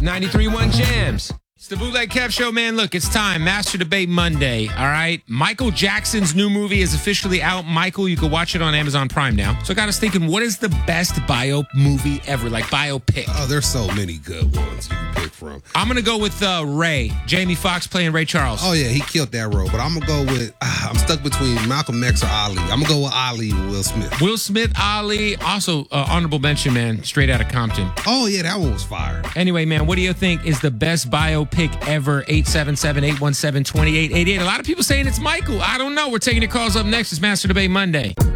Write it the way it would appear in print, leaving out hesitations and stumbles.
93.1 Jams. It's the Bootleg Kev Show, man. Look, it's time. Master Debate Monday, all right? Michael Jackson's new movie is officially out. Michael, you can watch it on Amazon Prime now. So I got us thinking, what is the best bio movie ever? Like biopic? Oh, there's so many good ones you can pick from. I'm going to go with Ray. Jamie Foxx playing Ray Charles. Oh, yeah, he killed that role. But I'm going to go with, I'm stuck between Malcolm X or Ali. I'm going to go with Ali and Will Smith. Will Smith, Ali. Also, honorable mention, man, Straight Outta Compton. Oh, yeah, that one was fire. Anyway, man, what do you think is the best biopic ever? 877-817-2888. A lot of people saying it's Michael. I don't know. We're taking your calls up next. It's Master Debate Monday.